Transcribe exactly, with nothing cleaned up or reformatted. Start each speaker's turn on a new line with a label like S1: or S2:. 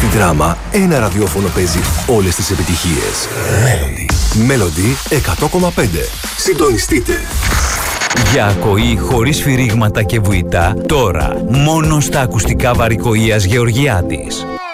S1: Στη Δράμα, ένα ραδιόφωνο παίζει όλες τις επιτυχίες. Melody. Melody εκατό κόμμα πέντε. Συντονιστείτε.
S2: Για ακοή χωρίς σφυρίγματα και βουητά, τώρα μόνο στα ακουστικά Βαρικοΐας Γεωργιάδης.